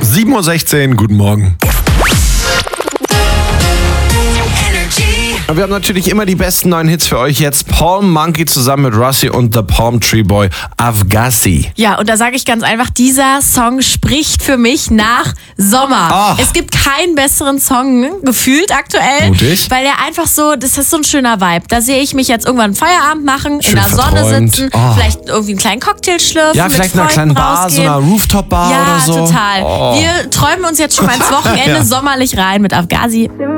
7:16 Uhr, guten Morgen. Wir haben natürlich immer die besten neuen Hits für euch. Jetzt Palm Monkey zusammen mit Rusty und The Palm Tree Boy, Avgassi. Ja, und da sage ich ganz einfach, dieser Song spricht für mich nach Sommer. Oh. Es gibt keinen besseren Song, gefühlt aktuell, Mutig. weil der einfach so, das ist so ein schöner Vibe. Da sehe ich mich jetzt irgendwann Feierabend machen, Schön in der Sonne verträumt. sitzen, Oh. vielleicht irgendwie einen kleinen Cocktail schlürfen, Ja, mit vielleicht in einer Freunden kleinen Bar, so rausgehen. einer Rooftop-Bar Ja, oder so. total. Oh. Wir träumen uns jetzt schon mal ins Wochenende Ja. sommerlich rein mit Avgassi.